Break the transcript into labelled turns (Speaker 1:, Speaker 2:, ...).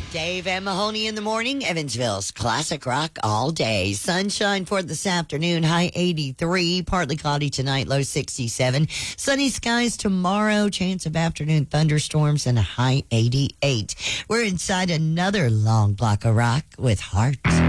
Speaker 1: Dave and Mahoney in the morning, Evansville's classic rock all day. Sunshine for this afternoon, high 83, partly cloudy tonight, low 67. Sunny skies tomorrow, chance of afternoon thunderstorms and a high 88. We're inside another long block of rock with Heart.